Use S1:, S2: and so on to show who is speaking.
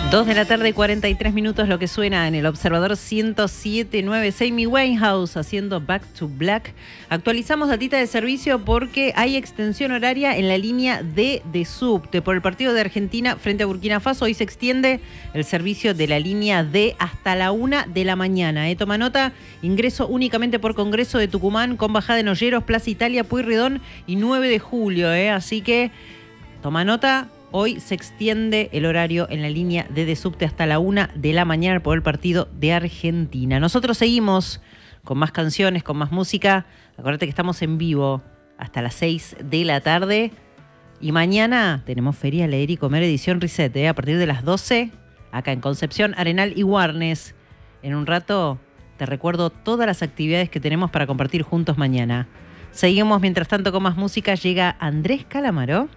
S1: 2:43 lo que suena en el Observador 107.9. Amy Winehouse haciendo Back to Black. Actualizamos datita de servicio porque hay extensión horaria en la línea D de subte. Por el partido de Argentina frente a Burkina Faso, hoy se extiende el servicio de la línea D hasta la 1 de la mañana. Toma nota, ingreso únicamente por Congreso de Tucumán con bajada en Olleros, Plaza Italia, Pueyrredón y 9 de julio. Así que toma nota. Hoy se extiende el horario en la línea de subte hasta la 1 de la mañana por el partido de Argentina. Nosotros seguimos con más canciones, con más música. Acuérdate que estamos en vivo hasta las 6 de la tarde. Y mañana tenemos Feria Leer y Comer edición Reset, a partir de las 12, acá en Concepción, Arenal y Warnes. En un rato te recuerdo todas las actividades que tenemos para compartir juntos mañana. Seguimos mientras tanto con más música. Llega Andrés Calamaro.